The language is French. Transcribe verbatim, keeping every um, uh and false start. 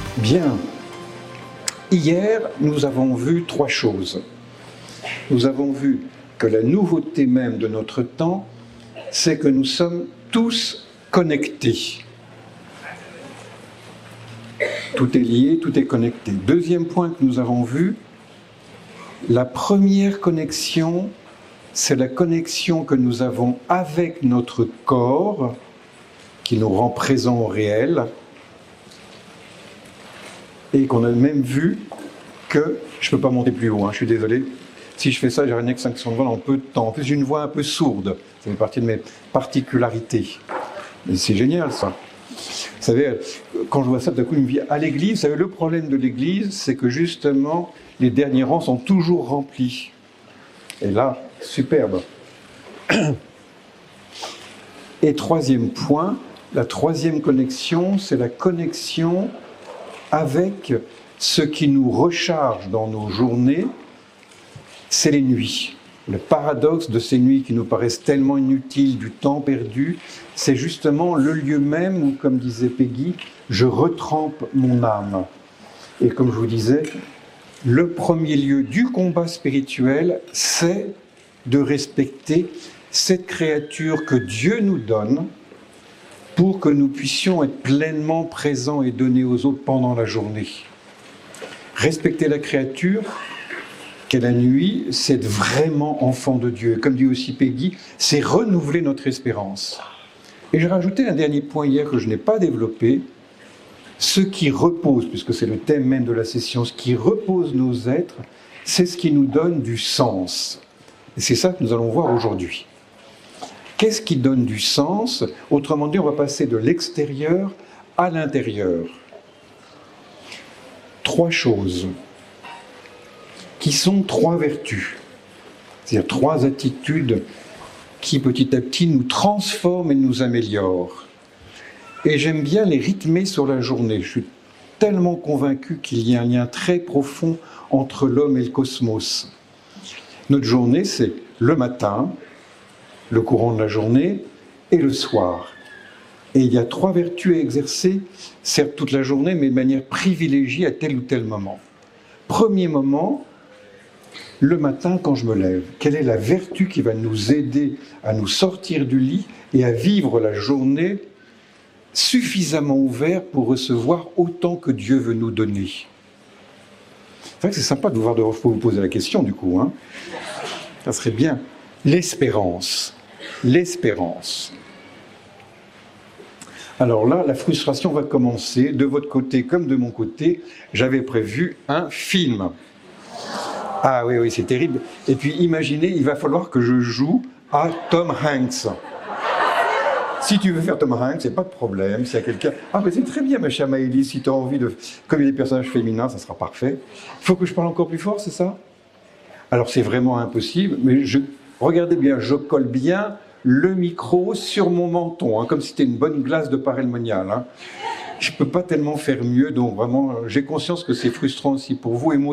Bien. Hier, nous avons vu trois choses. Nous avons vu que la nouveauté même de notre temps, c'est que nous sommes tous connectés. Tout est lié, tout est connecté. Deuxième point que nous avons vu, la première connexion, c'est la connexion que nous avons avec notre corps, qui nous rend présents au réel, et qu'on a même vu que, je ne peux pas monter plus haut, hein, je suis désolé, si je fais ça, j'aurai une extinction de vol en peu de temps. En plus, j'ai une voix un peu sourde, ça fait partie de mes particularités. Mais c'est génial, ça. Vous savez, quand je vois ça, tout à coup, il me dit, à l'église, vous savez, le problème de l'église, c'est que justement, les derniers rangs sont toujours remplis. Et là, superbe. Et troisième point, la troisième connexion, c'est la connexion avec ce qui nous recharge dans nos journées, c'est les nuits. Le paradoxe de ces nuits qui nous paraissent tellement inutiles, du temps perdu, c'est justement le lieu même où, comme disait Peggy, je retrempe mon âme. Et comme je vous disais, le premier lieu du combat spirituel, c'est de respecter cette créature que Dieu nous donne pour que nous puissions être pleinement présents et donnés aux autres pendant la journée. Respecter la créature, qu'est la nuit, c'est être vraiment enfant de Dieu. Comme dit aussi Peggy, c'est renouveler notre espérance. Et j'ai rajouté un dernier point hier que je n'ai pas développé. Ce qui repose, puisque c'est le thème même de la session, ce qui repose nos êtres, c'est ce qui nous donne du sens. Et c'est ça que nous allons voir aujourd'hui. Qu'est-ce qui donne du sens? Autrement dit, on va passer de l'extérieur à l'intérieur. Trois choses, qui sont trois vertus, c'est-à-dire trois attitudes qui petit à petit nous transforment et nous améliorent. Et j'aime bien les rythmer sur la journée. Je suis tellement convaincu qu'il y a un lien très profond entre l'homme et le cosmos. Notre journée, c'est le matin, le courant de la journée, et le soir. Et il y a trois vertus à exercer, certes toute la journée, mais de manière privilégiée à tel ou tel moment. Premier moment, le matin quand je me lève. Quelle est la vertu qui va nous aider à nous sortir du lit et à vivre la journée suffisamment ouverte pour recevoir autant que Dieu veut nous donner? C'est vrai que c'est sympa de vous voir de vous poser la question du coup. Hein. Ça serait bien. L'espérance. L'espérance. Alors là, la frustration va commencer, de votre côté comme de mon côté. J'avais prévu un film. Ah oui, oui, c'est terrible. Et puis imaginez, il va falloir que je joue à Tom Hanks. Si tu veux faire Tom Hanks, c'est pas de problème. S'il y a quelqu'un... Ah, mais c'est très bien, ma chère Maëlys, si tu as envie de... Comme il y a des personnages féminins, ça sera parfait. Il faut que je parle encore plus fort, c'est ça? Alors c'est vraiment impossible, mais je... regardez bien, je colle bien le micro sur mon menton, hein, comme si c'était une bonne glace de Parel monial. Hein. Je ne peux pas tellement faire mieux, donc vraiment, j'ai conscience que c'est frustrant aussi pour vous et moi.